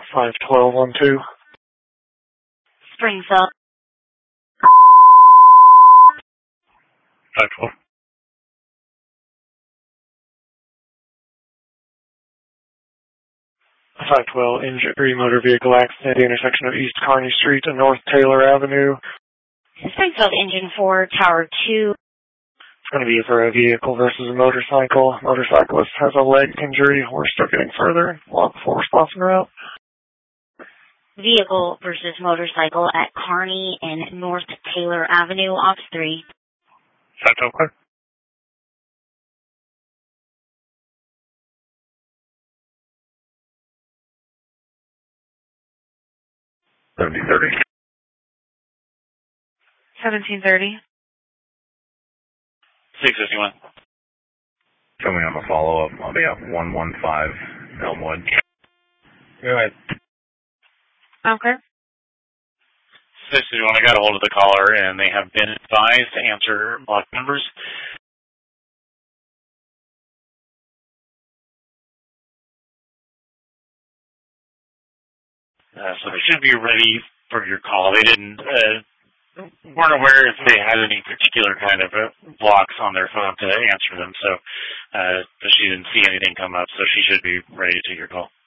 512 on 2. Springfield. 512. 512, injury motor vehicle accident at the intersection of East Kearney Street and North Taylor Avenue. Springfield Engine 4, Tower 2. It's going to be for a vehicle versus a motorcycle. Motorcyclist has a leg injury. We're still getting further. Block 4 response en route. Vehicle versus motorcycle at Kearney and North Taylor Avenue, off 3. 512 clear. 1730. 1730. 651. Coming up a follow-up. I'll be up 115 Elmwood. Go ahead. Okay. 651, I got a hold of the caller, and they have been advised to answer block numbers. So they should be ready for your call. They weren't aware if they had any particular kind of blocks on their phone to answer them, so she didn't see anything come up, so she should be ready to take your call.